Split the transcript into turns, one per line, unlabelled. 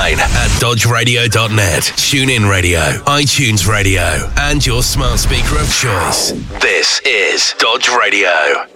online at dodgeradio.net, TuneIn Radio, iTunes Radio, and your smart speaker of choice. This is Dodge Radio.